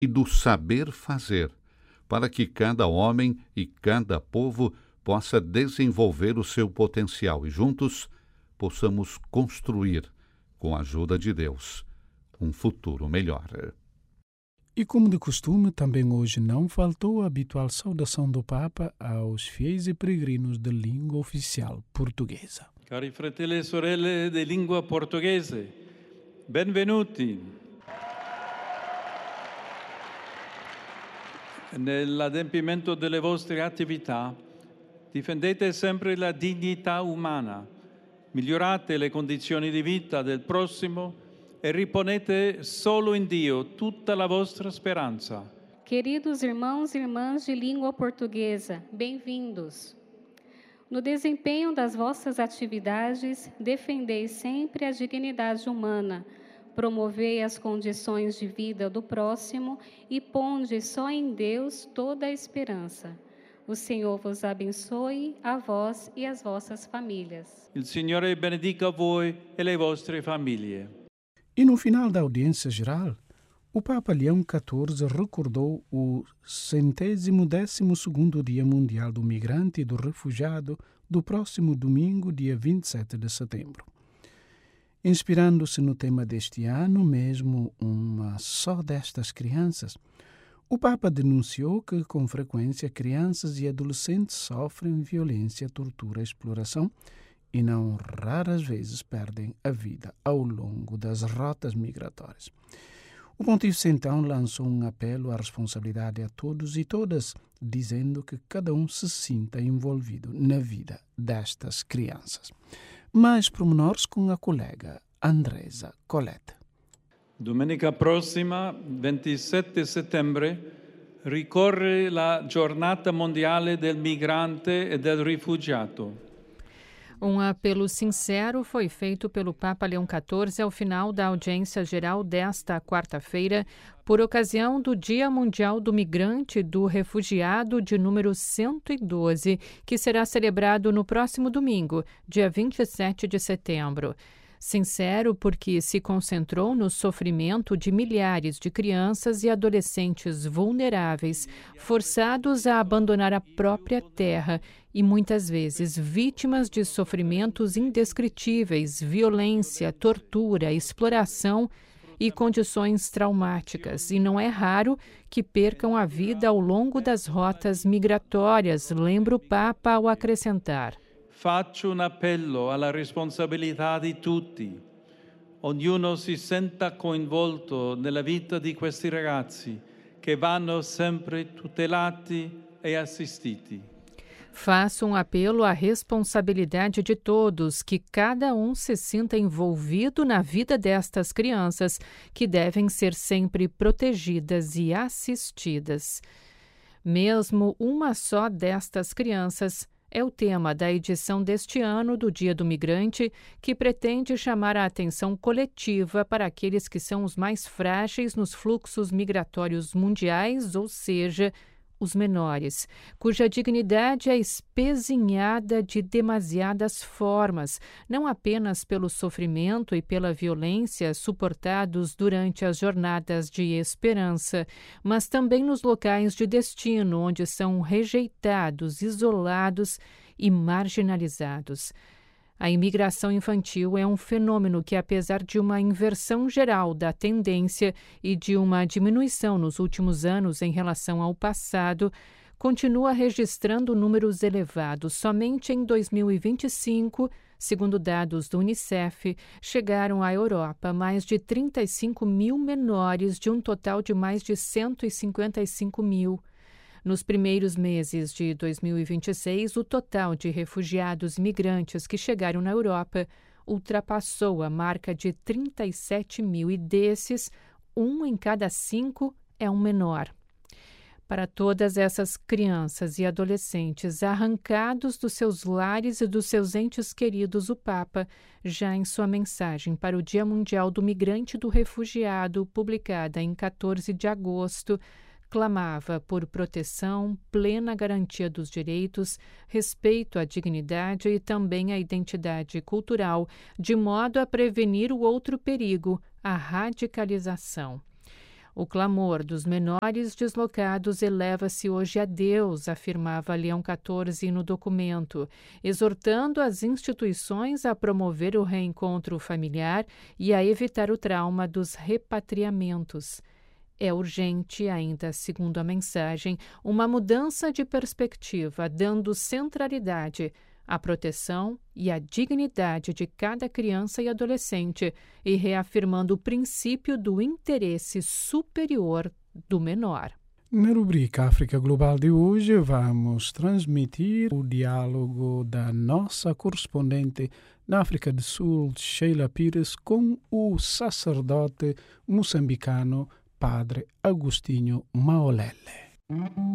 e do saber fazer, para que cada homem e cada povo possa desenvolver o seu potencial e juntos possamos construir, com a ajuda de Deus, um futuro melhor. E como de costume, também hoje não faltou a habitual saudação do Papa aos fiéis e peregrinos de língua oficial portuguesa. Cari fratelli e sorelle di lingua portoghese, benvenuti. Nell'adempimento delle vostre attività, difendete sempre la dignità umana, migliorate le condizioni di vita del prossimo e riponete solo in Dio tutta la vostra speranza. Queridos irmãos e irmãs de língua portuguesa, bem-vindos. No desempenho das vossas atividades, defendei sempre a dignidade humana, promovei as condições de vida do próximo e ponde só em Deus toda a esperança. O Senhor vos abençoe, a vós e as vossas famílias. Il Signore benedica voi e le vostre famiglie. E no final da audiência geral, o Papa Leão XIV recordou o 112º Dia Mundial do Migrante e do Refugiado do próximo domingo, dia 27 de setembro. Inspirando-se no tema deste ano, mesmo uma só destas crianças, o Papa denunciou que, com frequência, crianças e adolescentes sofrem violência, tortura e exploração e não raras vezes perdem a vida ao longo das rotas migratórias. O Pontífice então lançou um apelo à responsabilidade a todos e todas, dizendo que cada um se sinta envolvido na vida destas crianças. Mais pormenores com a colega Andresa Colette. Domenica prossima, 27 settembre, ricorre la Giornata Mondiale del Migrante e del Rifugiato. Um apelo sincero foi feito pelo Papa Leão XIV ao final da audiência geral desta quarta-feira, por ocasião do Dia Mundial do Migrante e do Refugiado de número 112, que será celebrado no próximo domingo, dia 27 de setembro. Sincero porque se concentrou no sofrimento de milhares de crianças e adolescentes vulneráveis, forçados a abandonar a própria terra e muitas vezes vítimas de sofrimentos indescritíveis, violência, tortura, exploração e condições traumáticas, e não é raro que percam a vida ao longo das rotas migratórias, lembra o Papa ao acrescentar. Faccio un appello alla responsabilità di tutti. Ognuno si senta coinvolto nella vita di questi ragazzi che vanno sempre tutelati e assistiti. Faço um apelo à responsabilidade de todos, que cada um se sinta envolvido na vida destas crianças, que devem ser sempre protegidas e assistidas. Mesmo uma só destas crianças é o tema da edição deste ano do Dia do Migrante, que pretende chamar a atenção coletiva para aqueles que são os mais frágeis nos fluxos migratórios mundiais, ou seja, os menores, cuja dignidade é espezinhada de demasiadas formas, não apenas pelo sofrimento e pela violência suportados durante as jornadas de esperança, mas também nos locais de destino, onde são rejeitados, isolados e marginalizados. A imigração infantil é um fenômeno que, apesar de uma inversão geral da tendência e de uma diminuição nos últimos anos em relação ao passado, continua registrando números elevados. Somente em 2025, segundo dados do Unicef, chegaram à Europa mais de 35 mil menores, de um total de mais de 155 mil. Nos primeiros meses de 2026, o total de refugiados e migrantes que chegaram na Europa ultrapassou a marca de 37 mil e desses, 1 em cada 5 é um menor. Para todas essas crianças e adolescentes arrancados dos seus lares e dos seus entes queridos, o Papa, já em sua mensagem para o Dia Mundial do Migrante e do Refugiado, publicada em 14 de agosto, clamava por proteção, plena garantia dos direitos, respeito à dignidade e também à identidade cultural, de modo a prevenir o outro perigo, a radicalização. O clamor dos menores deslocados eleva-se hoje a Deus, afirmava Leão XIV no documento, exortando as instituições a promover o reencontro familiar e a evitar o trauma dos repatriamentos. É urgente, ainda segundo a mensagem, uma mudança de perspectiva, dando centralidade à proteção e à dignidade de cada criança e adolescente e reafirmando o princípio do interesse superior do menor. Na rubrica África Global de hoje, vamos transmitir o diálogo da nossa correspondente na África do Sul, Sheila Pires, com o sacerdote moçambicano Padre Agostinho Maolele.